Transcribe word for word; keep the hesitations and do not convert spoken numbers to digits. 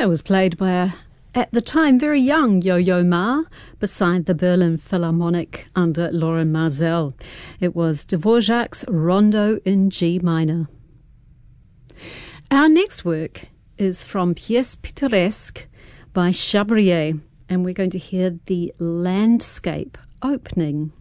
It was played by a, at the time, very young Yo-Yo Ma beside the Berlin Philharmonic under Lorin Maazel. It was Dvorak's Rondo in G minor. Our next work is from Pièce Pittoresque by Chabrier, and we're going to hear the landscape opening.